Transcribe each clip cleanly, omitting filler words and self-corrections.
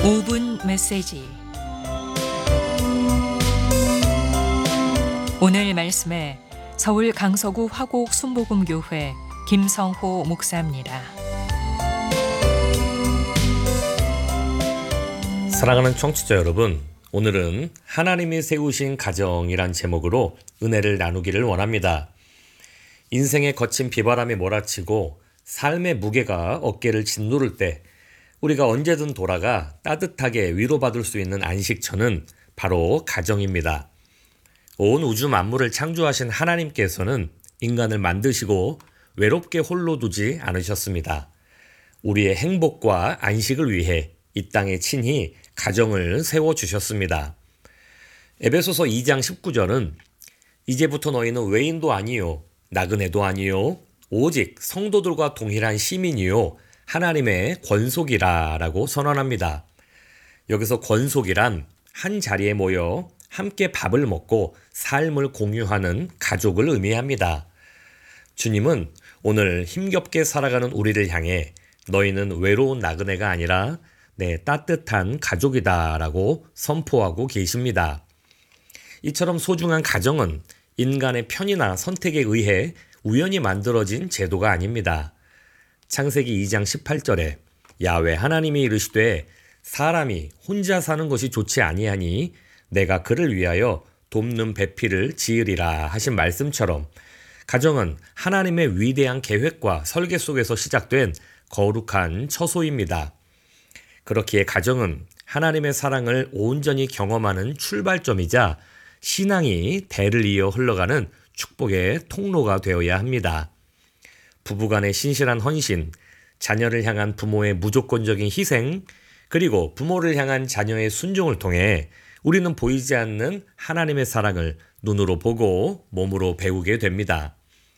5분 메시지. 오늘 말씀에 서울 강서구 화곡 순복음교회 김성호 목사입니다. 사랑하는 청취자 여러분, 오늘은 하나님이 세우신 가정이란 제목으로 은혜를 나누기를 원합니다. 인생의 거친 비바람이 몰아치고 삶의 무게가 어깨를 짓누를 때 우리가 언제든 돌아가 따뜻하게 위로받을 수 있는 안식처는 바로 가정입니다. 온 우주 만물을 창조하신 하나님께서는 인간을 만드시고 외롭게 홀로 두지 않으셨습니다. 우리의 행복과 안식을 위해 이 땅에 친히 가정을 세워주셨습니다. 에베소서 2장 19절은 이제부터 너희는 외인도 아니요 나그네도 아니요 오직 성도들과 동일한 시민이요 하나님의 권속이라 라고 선언합니다. 여기서 권속이란 한 자리에 모여 함께 밥을 먹고 삶을 공유하는 가족을 의미합니다. 주님은 오늘 힘겹게 살아가는 우리를 향해 너희는 외로운 나그네가 아니라 내 따뜻한 가족이다 라고 선포하고 계십니다. 이처럼 소중한 가정은 인간의 편의나 선택에 의해 우연히 만들어진 제도가 아닙니다. 창세기 2장 18절에 야훼 하나님이 이르시되 사람이 혼자 사는 것이 좋지 아니하니 내가 그를 위하여 돕는 배필을 지으리라 하신 말씀처럼 가정은 하나님의 위대한 계획과 설계 속에서 시작된 거룩한 처소입니다. 그렇기에 가정은 하나님의 사랑을 온전히 경험하는 출발점이자 신앙이 대를 이어 흘러가는 축복의 통로가 되어야 합니다. 부부간의 신실한 헌신, 자녀를 향한 부모의 무조건적인 희생, 그리고 부모를 향한 자녀의 순종을 통해 우리는 보이지 않는 하나님의 사랑을 눈으로 보고 몸으로 배우게 됩니다.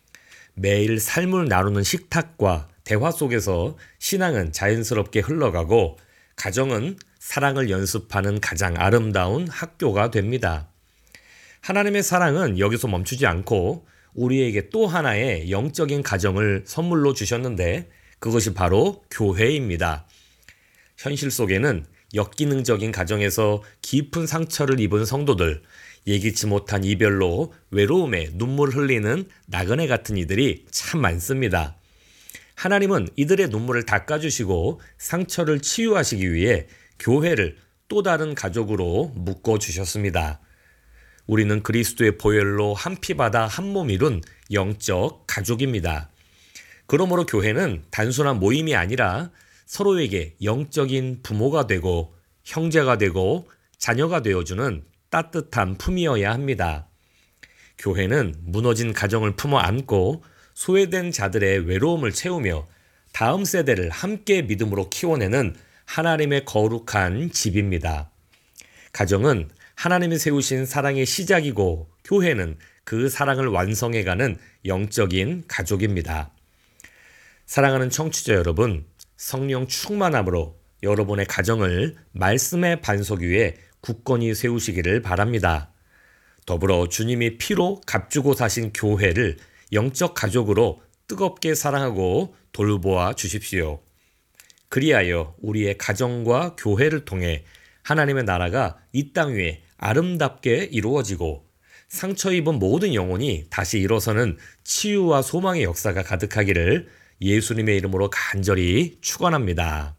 매일 삶을 나누는 식탁과 대화 속에서 신앙은 자연스럽게 흘러가고 가정은 사랑을 연습하는 가장 아름다운 학교가 됩니다. 하나님의 사랑은 여기서 멈추지 않고 우리에게 또 하나의 영적인 가정을 선물로 주셨는데 그것이 바로 교회입니다. 현실 속에는 역기능적인 가정에서 깊은 상처를 입은 성도들, 예기치 못한 이별로 외로움에 눈물 흘리는 나그네 같은 이들이 참 많습니다. 하나님은 이들의 눈물을 닦아주시고 상처를 치유하시기 위해 교회를 또 다른 가족으로 묶어주셨습니다. 우리는 그리스도의 보혈로 한 피 받아 한 몸 이룬 영적 가족입니다. 그러므로 교회는 단순한 모임이 아니라 서로에게 영적인 부모가 되고 형제가 되고 자녀가 되어주는 따뜻한 품이어야 합니다. 교회는 무너진 가정을 품어 안고 소외된 자들의 외로움을 채우며 다음 세대를 함께 믿음으로 키워내는 하나님의 거룩한 집입니다. 가정은 하나님이 세우신 사랑의 시작이고 교회는 그 사랑을 완성해가는 영적인 가족입니다. 사랑하는 청취자 여러분, 성령 충만함으로 여러분의 가정을 말씀의 반석 위에 굳건히 세우시기를 바랍니다. 더불어 주님이 피로 값주고 사신 교회를 영적 가족으로 뜨겁게 사랑하고 돌보아 주십시오. 그리하여 우리의 가정과 교회를 통해 하나님의 나라가 이 땅 위에 아름답게 이루어지고 상처 입은 모든 영혼이 다시 일어서는 치유와 소망의 역사가 가득하기를 예수님의 이름으로 간절히 축원합니다.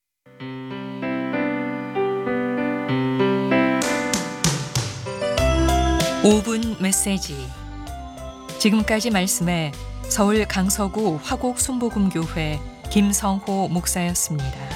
(5분) 메시지. 지금까지 말씀에 서울 강서구 화곡 순복음교회 김성호 목사였습니다.